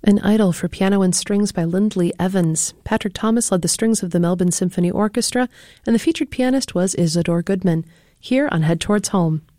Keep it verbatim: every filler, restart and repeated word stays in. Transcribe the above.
An Idol for Piano and Strings by Lindley Evans. Patrick Thomas led the strings of the Melbourne Symphony Orchestra, and the featured pianist was Isadore Goodman, here on Head Towards Home.